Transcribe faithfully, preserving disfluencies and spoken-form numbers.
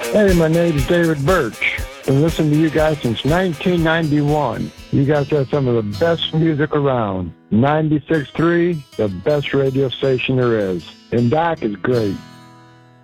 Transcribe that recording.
Hey, my name's David Birch. Been listening to you guys since nineteen ninety-one. You guys have some of the best music around. ninety-six point three, the best radio station there is. And Doc is great.